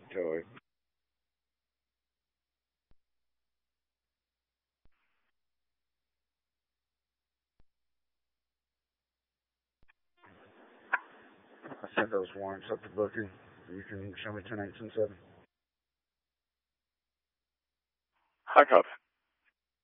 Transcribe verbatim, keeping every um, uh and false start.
Joey. I sent those warrants up to Booker. You can show me ten eighteen seven. High copy.